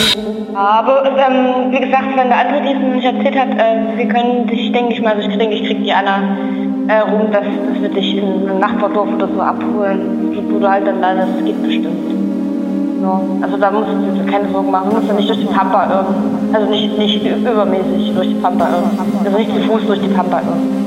Aber wie gesagt, wenn der andere diesen nicht erzählt hat, wir können dich, denke ich mal, also ich denke, ich krieg die Anna rum, dass wir dich in einem Nachbardorf oder so abholen, wo du halt dann leider, das geht bestimmt. Ja, also da musst du dir keine Sorgen machen, du musst ja nicht durch die Pampa irren. Also nicht übermäßig durch die Pampa irren. Also nicht zu Fuß durch die Pampa irren.